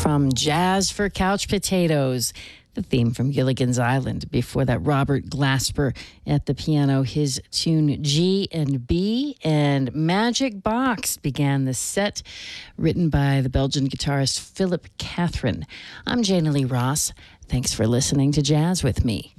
from Jazz for Couch Potatoes, the theme from Gilligan's Island. Before that, Robert Glasper at the piano, his tune G and B, and Magic Box began the set, written by the Belgian guitarist Philip Catherine. I'm Jana Lee Ross. Thanks for listening to Jazz with Me.